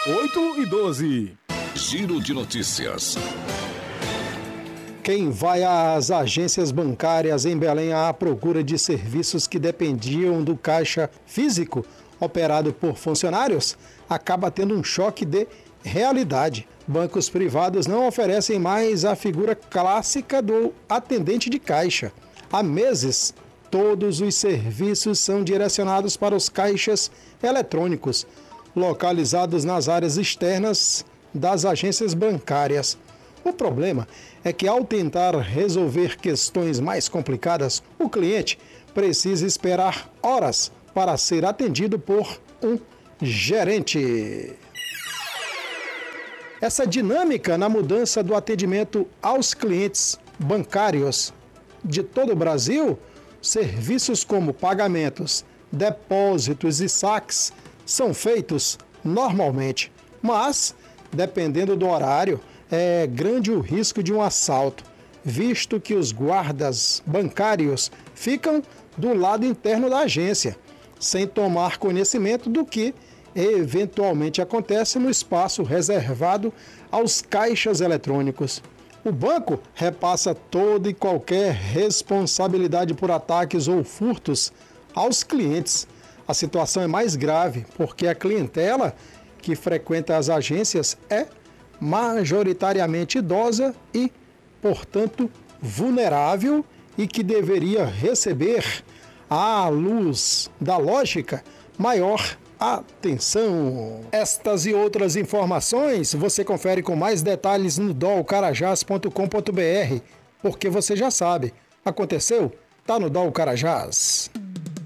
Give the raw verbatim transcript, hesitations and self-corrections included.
oito e doze. Giro de notícias. Quem vai às agências bancárias em Belém à procura de serviços que dependiam do caixa físico operado por funcionários acaba tendo um choque de realidade. Bancos privados não oferecem mais a figura clássica do atendente de caixa. Há meses, todos os serviços são direcionados para os caixas eletrônicos, localizados nas áreas externas das agências bancárias. O problema é que, ao tentar resolver questões mais complicadas, o cliente precisa esperar horas para ser atendido por um gerente. Essa dinâmica na mudança do atendimento aos clientes bancários de todo o Brasil, serviços como pagamentos, depósitos e saques são feitos normalmente, mas, dependendo do horário, é grande o risco de um assalto, visto que os guardas bancários ficam do lado interno da agência, sem tomar conhecimento do que eventualmente acontece no espaço reservado aos caixas eletrônicos. O banco repassa toda e qualquer responsabilidade por ataques ou furtos aos clientes. A situação é mais grave porque a clientela que frequenta as agências é majoritariamente idosa e, portanto, vulnerável e que deveria receber, à luz da lógica, maior atenção. Estas e outras informações você confere com mais detalhes no dol carajás ponto com ponto br, porque você já sabe, aconteceu? Tá no Dol Carajás.